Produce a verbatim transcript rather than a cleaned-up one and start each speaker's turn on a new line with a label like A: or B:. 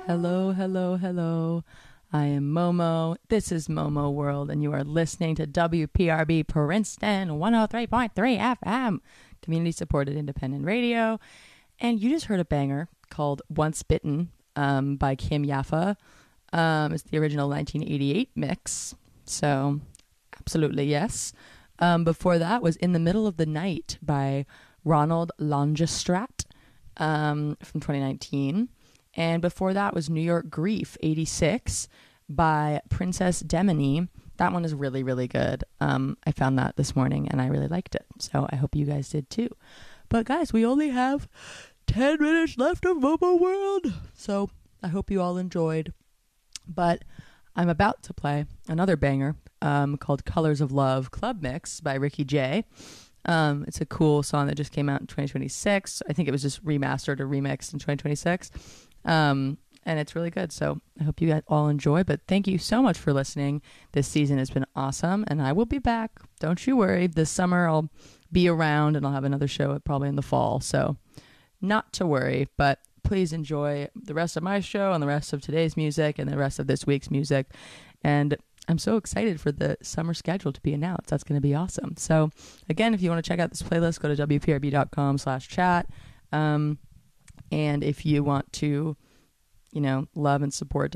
A: Hello, hello, hello. I am Momo. This is Momo World, and you are listening to W P R B Princeton one oh three point three F M, community supported independent radio. And you just heard a banger called Once Bitten um, by Kim Yaffa. Um, it's the original nineteen eighty-eight mix. So, absolutely yes. Um, before that was In the Middle of the Night by Ronald Longestrat um, from twenty nineteen. And before that was New York Grief, eighty-six, by Princess Demony. That one is really, really good. Um, I found that this morning, and I really liked it. So I hope you guys did too. But guys, we only have ten minutes left of Momo World. So I hope you all enjoyed. But I'm about to play another banger um, called Colors of Love Club Mix by Ricky Jay. Um, it's a cool song that just came out in twenty twenty-six. I think it was just remastered or remixed in twenty twenty-six. Um, and it's really good. So I hope you guys all enjoy, but thank you so much for listening. This season has been awesome, and I will be back. Don't you worry. This summer I'll be around, and I'll have another show probably in the fall. So not to worry, but please enjoy the rest of my show and the rest of today's music and the rest of this week's music. And I'm so excited for the summer schedule to be announced. That's going to be awesome. So again, if you want to check out this playlist, go to W P R B dot com slash chat. Um, And if you want to, you know, love and support